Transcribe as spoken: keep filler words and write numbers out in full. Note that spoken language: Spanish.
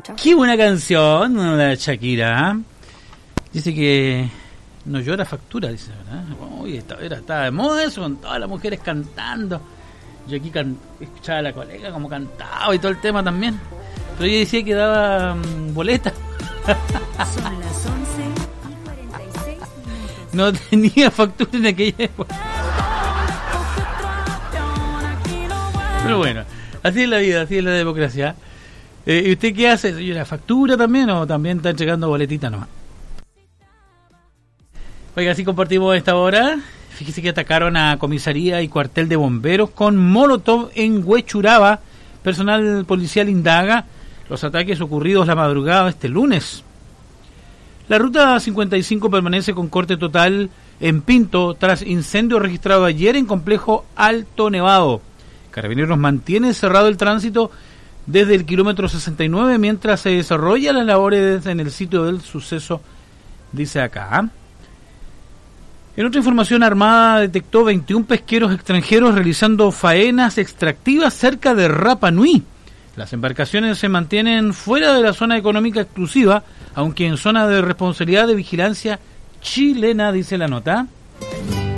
escuchamos. Qué buena canción, la Shakira. Dice que no llora factura, dice, ¿verdad? Uy, esta, era, estaba de moda eso, con todas las mujeres cantando. Yo aquí can, escuchaba a la colega como cantaba y todo el tema también. Pero ella decía que daba um, boleta. Son las once y cuarenta y seis minutos. No tenía factura en aquella época. Pero bueno, así es la vida, así es la democracia. Eh, ¿Y usted qué hace? ¿La factura también o también está entregando boletita nomás? Oiga, así compartimos esta hora. Fíjese que atacaron a comisaría y cuartel de bomberos con molotov en Huechuraba. Personal policial indaga los ataques ocurridos la madrugada de este lunes. La ruta cincuenta y cinco permanece con corte total en Pinto tras incendio registrado ayer en complejo Alto Nevado. Carabineros mantiene cerrado el tránsito desde el kilómetro sesenta y nueve mientras se desarrollan las labores en el sitio del suceso, dice acá. En otra información, Armada detectó veintiún pesqueros extranjeros realizando faenas extractivas cerca de Rapa Nui. Las embarcaciones se mantienen fuera de la zona económica exclusiva, aunque en zona de responsabilidad de vigilancia chilena, dice la nota.